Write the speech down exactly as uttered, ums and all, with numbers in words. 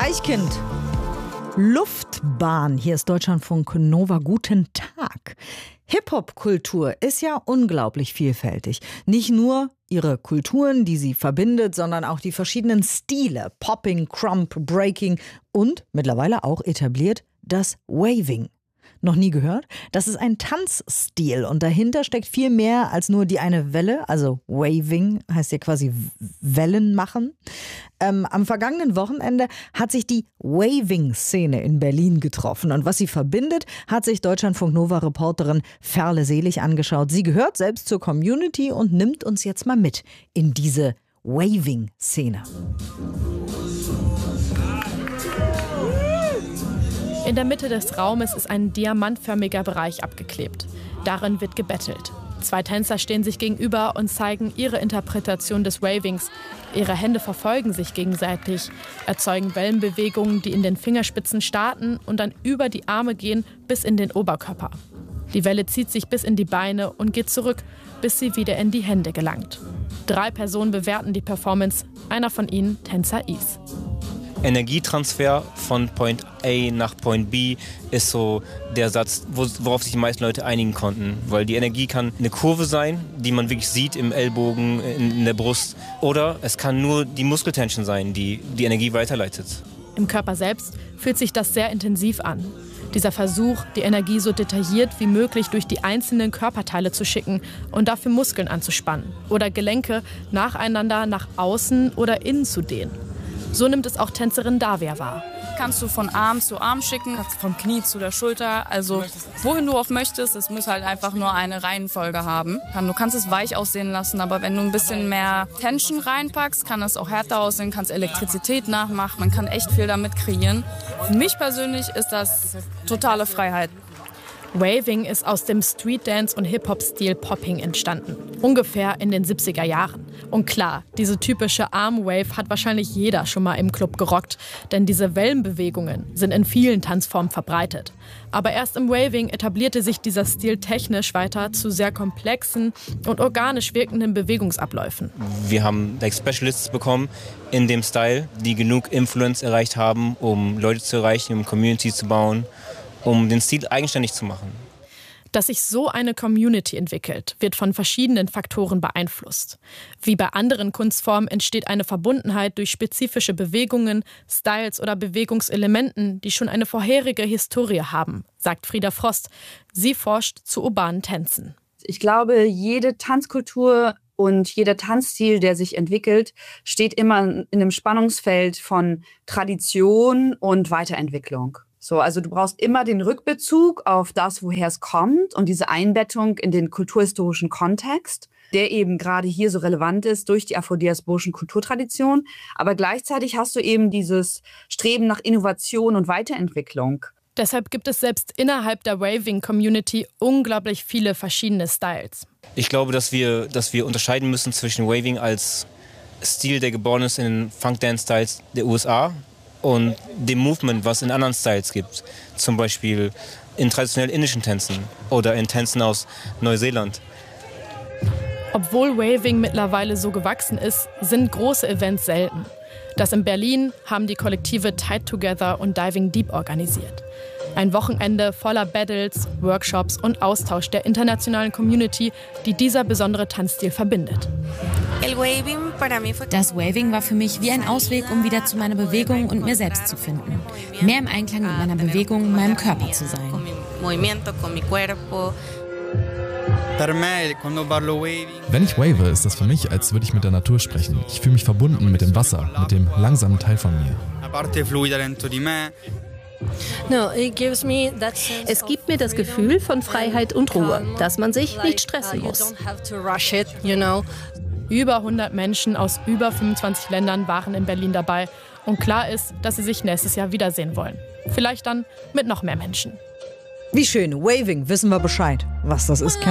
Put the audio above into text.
Deichkind. Luftbahn. Hier ist Deutschlandfunk Nova. Guten Tag. Hip-Hop-Kultur ist ja unglaublich vielfältig. Nicht nur ihre Kulturen, die sie verbindet, sondern auch die verschiedenen Stile. Popping, Crump, Breaking und mittlerweile auch etabliert das Waving. Noch nie gehört? Das ist ein Tanzstil und dahinter steckt viel mehr als nur die eine Welle, also Waving heißt ja quasi Wellen machen. Ähm, am vergangenen Wochenende hat sich die Waving-Szene in Berlin getroffen und was sie verbindet, hat sich Deutschlandfunk Nova-Reporterin Ferle Selig angeschaut. Sie gehört selbst zur Community und nimmt uns jetzt mal mit in diese Waving-Szene. In der Mitte des Raumes ist ein diamantförmiger Bereich abgeklebt. Darin wird gebettelt. Zwei Tänzer stehen sich gegenüber und zeigen ihre Interpretation des Wavings. Ihre Hände verfolgen sich gegenseitig, erzeugen Wellenbewegungen, die in den Fingerspitzen starten und dann über die Arme gehen bis in den Oberkörper. Die Welle zieht sich bis in die Beine und geht zurück, bis sie wieder in die Hände gelangt. Drei Personen bewerten die Performance, einer von ihnen Tänzer Is. Energietransfer von Point A nach Point B ist so der Satz, worauf sich die meisten Leute einigen konnten. Weil die Energie kann eine Kurve sein, die man wirklich sieht im Ellbogen, in, in der Brust. Oder es kann nur die Muskeltension sein, die die Energie weiterleitet. Im Körper selbst fühlt sich das sehr intensiv an. Dieser Versuch, die Energie so detailliert wie möglich durch die einzelnen Körperteile zu schicken und dafür Muskeln anzuspannen. Oder Gelenke nacheinander nach außen oder innen zu dehnen. So nimmt es auch Tänzerin Davia wahr. Kannst du von Arm zu Arm schicken, kannst vom Knie zu der Schulter, also wohin du auch möchtest. Es muss halt einfach nur eine Reihenfolge haben. Du kannst es weich aussehen lassen, aber wenn du ein bisschen mehr Tension reinpackst, kann es auch härter aussehen, kannst Elektrizität nachmachen, man kann echt viel damit kreieren. Für mich persönlich ist das totale Freiheit. Waving ist aus dem Streetdance- und Hip-Hop-Stil Popping entstanden. Ungefähr in den siebziger Jahren. Und klar, diese typische Armwave hat wahrscheinlich jeder schon mal im Club gerockt. Denn diese Wellenbewegungen sind in vielen Tanzformen verbreitet. Aber erst im Waving etablierte sich dieser Stil technisch weiter zu sehr komplexen und organisch wirkenden Bewegungsabläufen. Wir haben like Specialists bekommen in dem Style, die genug Influence erreicht haben, um Leute zu erreichen, um Community zu bauen, um den Stil eigenständig zu machen. Dass sich so eine Community entwickelt, wird von verschiedenen Faktoren beeinflusst. Wie bei anderen Kunstformen entsteht eine Verbundenheit durch spezifische Bewegungen, Styles oder Bewegungselementen, die schon eine vorherige Historie haben, sagt Frieda Frost. Sie forscht zu urbanen Tänzen. Ich glaube, jede Tanzkultur und jeder Tanzstil, der sich entwickelt, steht immer in einem Spannungsfeld von Tradition und Weiterentwicklung. So, also du brauchst immer den Rückbezug auf das, woher es kommt und diese Einbettung in den kulturhistorischen Kontext, der eben gerade hier so relevant ist durch die afrodiasporischen Kulturtradition. Aber gleichzeitig hast du eben dieses Streben nach Innovation und Weiterentwicklung. Deshalb gibt es selbst innerhalb der Waving-Community unglaublich viele verschiedene Styles. Ich glaube, dass wir, dass wir unterscheiden müssen zwischen Waving als Stil, der geboren ist in den Funk-Dance-Styles der U S A, und dem Movement, was in anderen Styles gibt. Zum Beispiel in traditionell indischen Tänzen oder in Tänzen aus Neuseeland. Obwohl Waving mittlerweile so gewachsen ist, sind große Events selten. Das in Berlin haben die Kollektive Tied Together und Diving Deep organisiert. Ein Wochenende voller Battles, Workshops und Austausch der internationalen Community, die dieser besondere Tanzstil verbindet. Das Waving war für mich wie ein Ausweg, um wieder zu meiner Bewegung und mir selbst zu finden. Mehr im Einklang mit meiner Bewegung, meinem Körper zu sein. Wenn ich wave, ist das für mich, als würde ich mit der Natur sprechen. Ich fühle mich verbunden mit dem Wasser, mit dem langsamen Teil von mir. Es gibt mir das Gefühl von Freiheit und Ruhe, dass man sich nicht stressen muss. Über hundert Menschen aus über fünfundzwanzig Ländern waren in Berlin dabei. Und klar ist, dass sie sich nächstes Jahr wiedersehen wollen. Vielleicht dann mit noch mehr Menschen. Wie schön, Waving, wissen wir Bescheid. Was das ist,